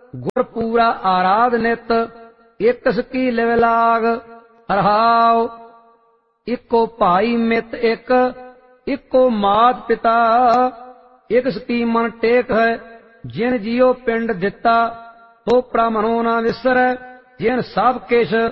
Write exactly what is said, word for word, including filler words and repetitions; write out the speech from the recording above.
गुर पूरा आराध नित, एक सकी लिव लाग। रहाओ इको भाई मित एक, इको मात पिता, एक सकी मन टेक है। जिन जियो पिंड दिता, तो ब्राह्मणों ना विसरै। जिन सब किश